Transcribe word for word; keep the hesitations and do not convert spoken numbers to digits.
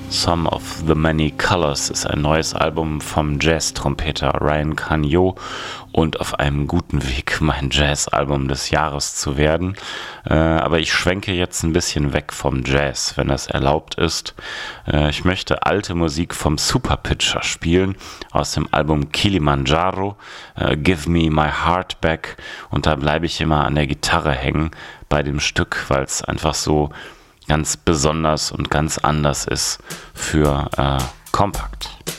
Some of the Many Colors ist ein neues Album vom Jazz-Trompeter Ryan Canio und auf einem guten Weg, mein Jazz-Album des Jahres zu werden. Äh, aber ich schwenke jetzt ein bisschen weg vom Jazz, wenn das erlaubt ist. Äh, ich möchte alte Musik vom Superpitcher spielen, aus dem Album Kilimanjaro, äh, Give Me My Heart Back. Und da bleibe ich immer an der Gitarre hängen bei dem Stück, weil es einfach so ganz besonders und ganz anders ist für äh, Kompakt.